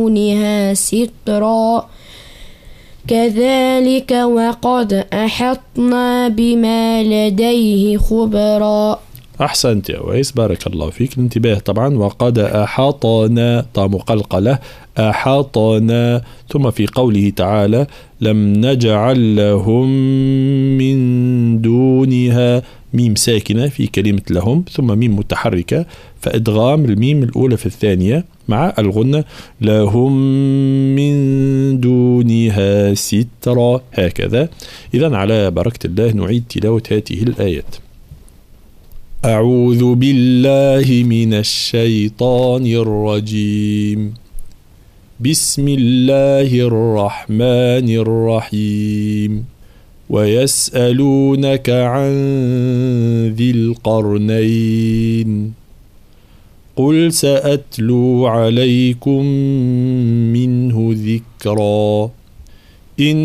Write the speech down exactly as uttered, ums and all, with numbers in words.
دونها سترا كذلك وقد أحطنا بما لديه خبرا. أحسنت يا ويس، بارك الله فيك. الانتباه طبعا، وقد أحاطنا طا مقلقلة، أحاطنا. ثم في قوله تعالى لم نجعل لهم من دونها، ميم ساكنة في كلمة لهم ثم ميم متحركة، فإدغام الميم الأولى في الثانية مع الغنة، لهم من دونها سترا، هكذا. إذن على بركة الله نعيد تلاوة هذه الآيات. أعوذ بالله من الشيطان الرجيم. بسم الله الرحمن الرحيم. ويسألونك عن ذي القرنين قل سأتلو عليكم منه ذكرا. إن